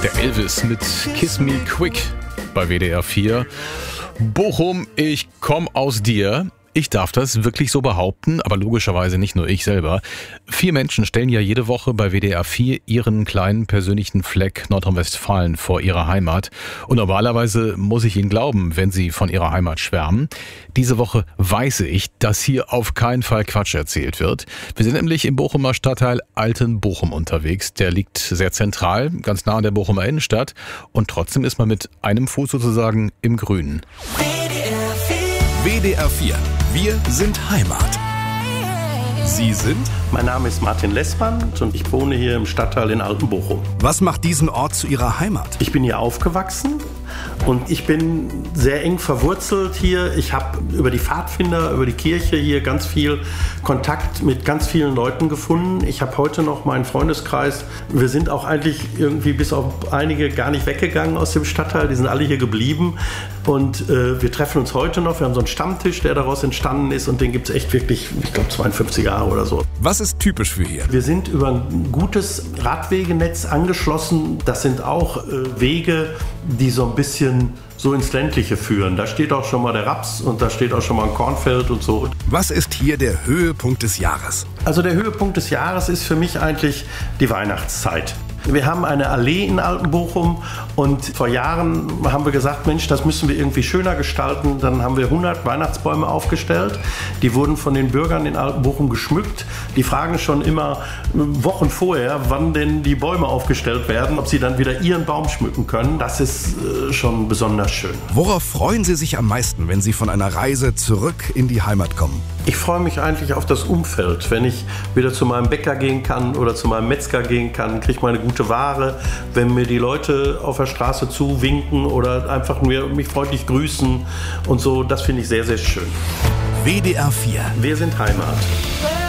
Der Elvis mit Kiss Me Quick bei WDR 4. Bochum, ich komm aus dir. Ich darf das wirklich so behaupten, aber logischerweise nicht nur ich selber. 4 Menschen stellen ja jede Woche bei WDR 4 ihren kleinen persönlichen Fleck Nordrhein-Westfalen vor ihrer Heimat. Und normalerweise muss ich ihnen glauben, wenn sie von ihrer Heimat schwärmen. Diese Woche weiß ich, dass hier auf keinen Fall Quatsch erzählt wird. Wir sind nämlich im Bochumer Stadtteil Altenbochum unterwegs. Der liegt sehr zentral, ganz nah an der Bochumer Innenstadt. Und trotzdem ist man mit einem Fuß sozusagen im Grünen. WDR 4. Wir sind Heimat. Sie sind? Mein Name ist Martin Lessmann und ich wohne hier im Stadtteil in Altenbochum. Was macht diesen Ort zu Ihrer Heimat? Ich bin hier aufgewachsen und ich bin sehr eng verwurzelt hier. Ich habe über die Pfadfinder, über die Kirche hier ganz viel Kontakt mit ganz vielen Leuten gefunden. Ich habe heute noch meinen Freundeskreis. Wir sind auch eigentlich irgendwie bis auf einige gar nicht weggegangen aus dem Stadtteil. Die sind alle hier geblieben und wir treffen uns heute noch. Wir haben so einen Stammtisch, der daraus entstanden ist und den gibt es echt wirklich, ich glaube 52 Jahre oder so. Was ist typisch für hier? Wir sind über ein gutes Radwegenetz angeschlossen. Das sind auch Wege, die so ein bisschen so ins Ländliche führen. Da steht auch schon mal der Raps und da steht auch schon mal ein Kornfeld und so. Was ist hier der Höhepunkt des Jahres? Also der Höhepunkt des Jahres ist für mich eigentlich die Weihnachtszeit. Wir haben eine Allee in Altenbochum und vor Jahren haben wir gesagt, Mensch, das müssen wir irgendwie schöner gestalten. Dann haben wir 100 Weihnachtsbäume aufgestellt. Die wurden von den Bürgern in Altenbochum geschmückt. Die fragen schon immer Wochen vorher, wann denn die Bäume aufgestellt werden, ob sie dann wieder ihren Baum schmücken können. Das ist schon besonders schön. Worauf freuen Sie sich am meisten, wenn Sie von einer Reise zurück in die Heimat kommen? Ich freue mich eigentlich auf das Umfeld. Wenn ich wieder zu meinem Bäcker gehen kann oder zu meinem Metzger gehen kann, kriege ich meine gute Ware. Wenn mir die Leute auf der Straße zuwinken oder einfach nur mich freundlich grüßen und so, das finde ich sehr, sehr schön. WDR 4. Wir sind Heimat.